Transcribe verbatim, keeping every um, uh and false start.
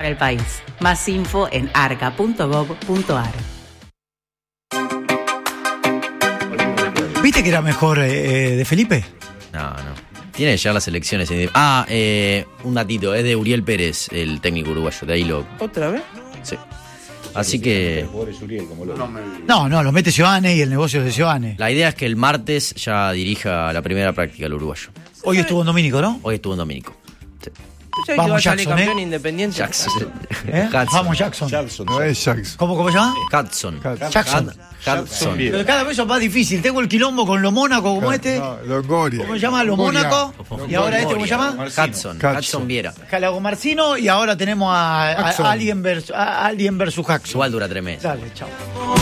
para el país. Más info en arca punto gov punto ar. ¿Viste que era mejor eh, de Felipe? No, no. Tiene que llegar las elecciones. Ah, eh, un datito, es de Uriel Pérez, el técnico uruguayo. De ahí lo. ¿Otra vez? Sí. Así que. No, no, lo mete Giovanni y el negocio es de Giovanni. La idea es que el martes ya dirija la primera práctica el uruguayo. Hoy estuvo en Domínico, ¿no? Hoy estuvo en Domínico. Sí. ¿Sabes Vamos, que va a salir Jackson, campeón ¿eh? independiente? Jackson. ¿Eh? Hudson. Vamos, Jackson. Jackson. No es Jackson. ¿Cómo, cómo se llama? Hudson. Jackson. Hudson. Pero cada vez es más difícil. Tengo el quilombo con lo Mónaco como este. No, Longoria. ¿Cómo se llama? Lo Longoria. Mónaco. Y ahora este, ¿cómo se llama? Hudson. Hudson. Hudson Viera. Calago Marcino. Y ahora tenemos a, a, Jackson. a Alien versus, a Alien versus Jackson. Igual dura tres meses. Dale, chao.